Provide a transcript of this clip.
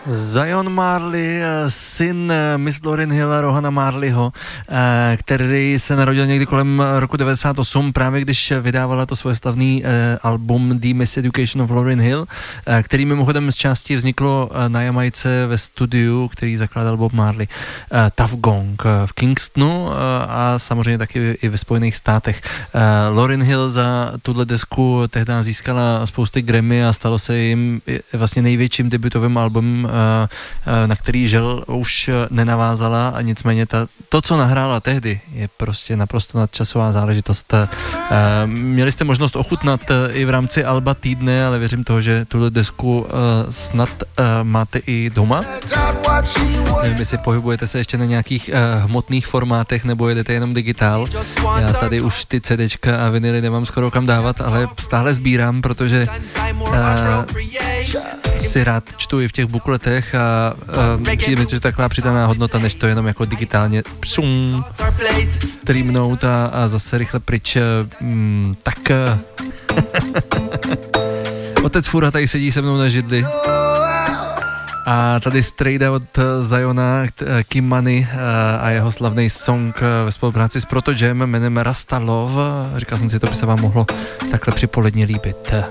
Zion Marley, syn Miss Lauryn Hill a Rohana Marleyho, který se narodil někdy kolem roku 98, právě když vydávala to svoje slavný album The Miseducation of Lauryn Hill, který mimochodem z části vzniklo na Jamajce ve studiu, který zakládal Bob Marley, Tuff Gong v Kingstonu a samozřejmě taky i ve Spojených státech. Lauryn Hill za tuhle desku tehdy získala spousty Grammy a stalo se jim vlastně největším debutovým albumem, na který žel už nenavázala, a nicméně to, co nahrála tehdy, je prostě naprosto nadčasová záležitost. Měli jste možnost ochutnat i v rámci alba týdne, ale věřím toho, že tuhle desku snad máte i doma. Nevím, jestli pohybujete se ještě na nějakých hmotných formátech, nebo jedete jenom digitál. Já tady už ty CDčka a vinily nemám skoro kam dávat, ale stále sbírám, protože si rád čtu i v těch bukletech a přijde mi, že taková přidaná hodnota, než to jenom jako digitálně streamnout a zase rychle pryč. Tak otec Fura tady sedí se mnou na židli. A tady strejda od Ziona, Kim Money a jeho slavný song ve spolupráci s Proto Jam jménem Rasta Love. Říkal jsem si, to by se vám mohlo takhle připoledně líbit.